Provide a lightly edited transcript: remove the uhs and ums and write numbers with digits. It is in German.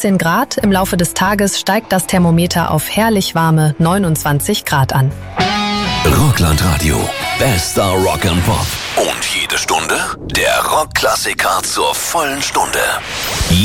18 Grad. Im Laufe des Tages steigt das Thermometer auf herrlich warme 29 Grad an. Rockland-Radio. Bester Rock and Pop. Und jede Stunde der Rockklassiker zur vollen Stunde.